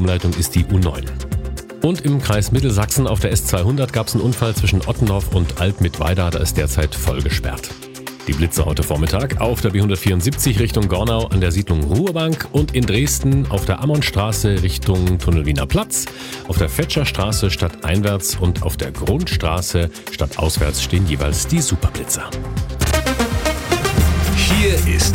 Umleitung ist die U9. Und im Kreis Mittelsachsen auf der S200 gab es einen Unfall zwischen Ottenhoff und Alt-Mittweida, da ist derzeit voll gesperrt. Die Blitze heute Vormittag auf der B174 Richtung Gornau an der Siedlung Ruhrbank und in Dresden auf der Ammonstraße Richtung Tunnel Wiener Platz, auf der Fetscherstraße stadteinwärts und auf der Grundstraße stadtauswärts stehen jeweils die Superblitzer. Hier ist